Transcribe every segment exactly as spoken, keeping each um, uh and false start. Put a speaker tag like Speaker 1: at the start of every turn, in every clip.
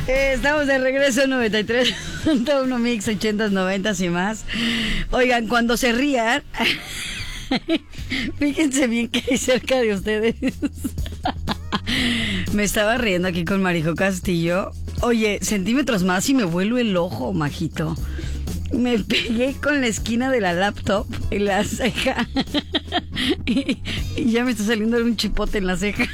Speaker 1: Eh, estamos de regreso en noventa y tres punto uno Mix, ochentas, noventas y más. Oigan, cuando se rían, fíjense bien que hay cerca de ustedes. Me estaba riendo aquí con Marijo Castillo. Oye, centímetros más y me vuelo el ojo, majito. Me pegué con la esquina de la laptop en la ceja. Y, y ya me está saliendo un chipote en la ceja.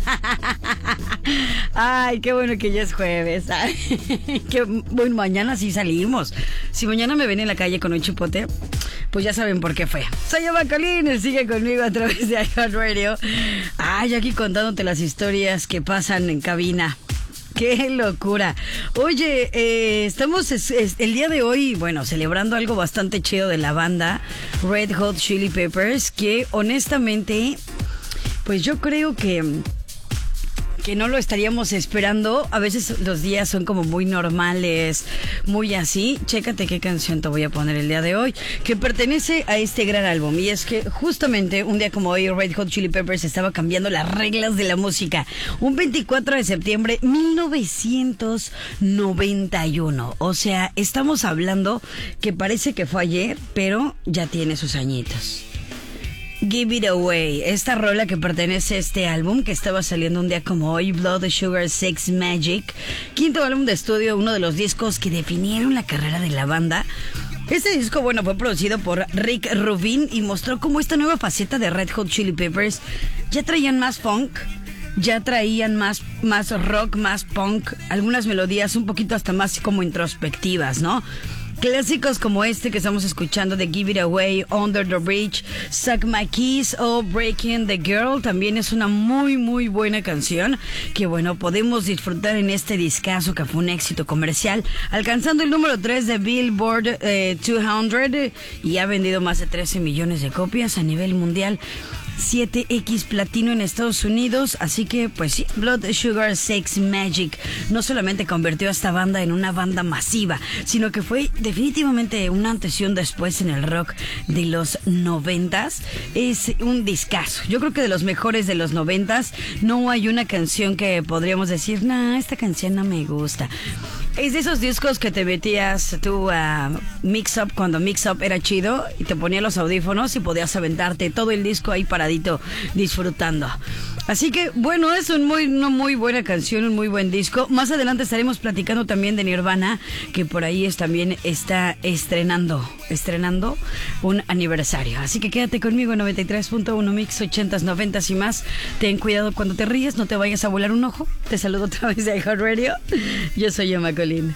Speaker 1: Ay, qué bueno que ya es jueves. Ay, qué, bueno, mañana sí salimos. Si mañana me ven en la calle con un chipote, pues ya saben por qué fue. Soy Emma Colín, sigue conmigo a través de iHeartRadio. Ay, aquí contándote las historias que pasan en cabina. ¡Qué locura! Oye, eh, estamos es, es, el día de hoy, bueno, celebrando algo bastante chido de la banda Red Hot Chili Peppers, que honestamente, pues yo creo que... que no lo estaríamos esperando. A veces los días son como muy normales, muy así. Chécate qué canción te voy a poner el día de hoy, que pertenece a este gran álbum. Y es que justamente un día como hoy, Red Hot Chili Peppers estaba cambiando las reglas de la música. Un veinticuatro de septiembre de mil novecientos noventa y uno. O sea, estamos hablando que parece que fue ayer, pero ya tiene sus añitos. Give It Away, esta rola que pertenece a este álbum que estaba saliendo un día como hoy, Blood Sugar Sex Magic, quinto álbum de estudio, uno de los discos que definieron la carrera de la banda. Este disco, bueno, fue producido por Rick Rubin y mostró cómo esta nueva faceta de Red Hot Chili Peppers ya traían más funk, ya traían más, más rock, más punk, algunas melodías un poquito hasta más como introspectivas, ¿no? Clásicos como este que estamos escuchando de Give It Away, Under the Bridge, Suck My Kiss o Breaking the Girl, también es una muy muy buena canción que bueno, podemos disfrutar en este discazo que fue un éxito comercial, alcanzando el número tres de Billboard eh, doscientos y ha vendido más de trece millones de copias a nivel mundial. siete equis platino en Estados Unidos, así que pues sí, Blood Sugar Sex Magic no solamente convirtió a esta banda en una banda masiva, sino que fue definitivamente un antes y un después en el rock de los noventas. Es un discazo, yo creo que de los mejores de los noventas. No hay una canción que podríamos decir, nah, esta canción no me gusta. Es de esos discos que te metías tú a Mix Up cuando Mix Up era chido y te ponías los audífonos y podías aventarte todo el disco ahí paradito disfrutando. Así que bueno, es un muy, una muy buena canción, un muy buen disco. Más adelante estaremos platicando también de Nirvana, que por ahí es, también está estrenando, estrenando un aniversario. Así que quédate conmigo en noventa y tres punto uno Mix, ochentas, noventas y más. Ten cuidado cuando te ríes, no te vayas a volar un ojo. Te saludo otra vez de iHeartRadio. Yo soy Emma Colín.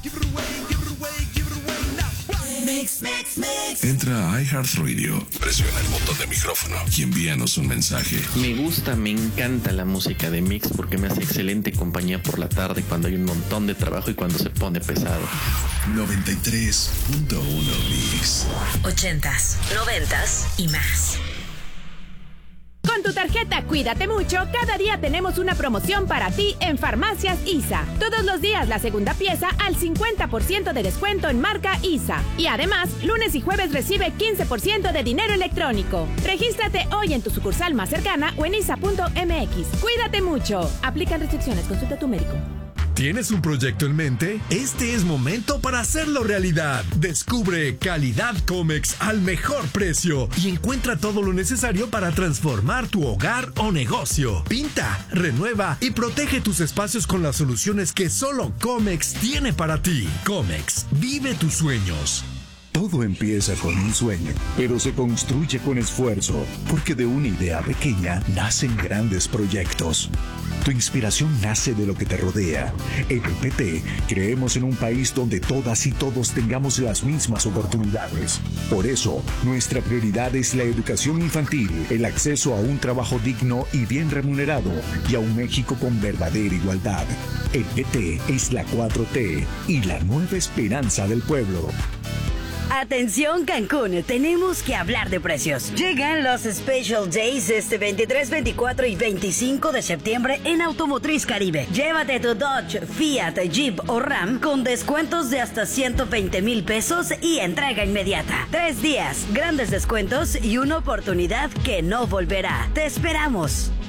Speaker 2: Entra a iHeartRadio, presiona el botón de micrófono y envíanos un mensaje.
Speaker 3: Me gusta, me encanta la música de Mix porque me hace excelente compañía por la tarde cuando hay un montón de trabajo y cuando se pone pesado.
Speaker 2: noventa y tres punto uno Mix.
Speaker 4: Ochentas, noventas y más.
Speaker 5: Con tu tarjeta Cuídate Mucho, cada día tenemos una promoción para ti en Farmacias I S A. Todos los días la segunda pieza al cincuenta por ciento de descuento en marca I S A. Y además, lunes y jueves recibe quince por ciento de dinero electrónico. Regístrate hoy en tu sucursal más cercana o en isa punto m x. Cuídate Mucho. Aplican restricciones. Consulta a tu médico.
Speaker 6: ¿Tienes un proyecto en mente? Este es momento para hacerlo realidad. Descubre Calidad Comex al mejor precio y encuentra todo lo necesario para transformar tu hogar o negocio. Pinta, renueva y protege tus espacios con las soluciones que solo Comex tiene para ti. Comex, vive tus sueños.
Speaker 7: Todo empieza con un sueño, pero se construye con esfuerzo, porque de una idea pequeña nacen grandes proyectos. Tu inspiración nace de lo que te rodea. En el P T creemos en un país donde todas y todos tengamos las mismas oportunidades. Por eso, nuestra prioridad es la educación infantil, el acceso a un trabajo digno y bien remunerado, y a un México con verdadera igualdad. El P T es la cuatro T y la nueva esperanza del pueblo.
Speaker 1: Atención Cancún, tenemos que hablar de precios. Llegan los Special Days este veintitrés, veinticuatro y veinticinco de septiembre en Automotriz Caribe. Llévate tu Dodge, Fiat, Jeep o Ram con descuentos de hasta ciento veinte mil pesos y entrega inmediata. Tres días, grandes descuentos y una oportunidad que no volverá. Te esperamos.